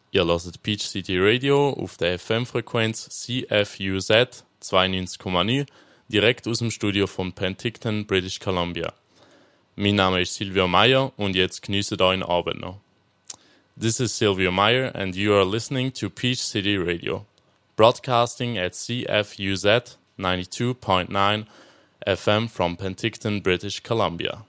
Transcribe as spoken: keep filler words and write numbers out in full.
Ihr hört Peach City Radio auf der F M-Frequenz C F U Z zweiundneunzig Komma neun, direkt aus dem Studio von Penticton, British Columbia. Mein Name ist Silvio Meyer und jetzt genießt euren Abend noch. This is Silvio Meyer and you are listening to Peach City Radio, broadcasting at C F U Z ninety-two point nine F M from Penticton, British Columbia.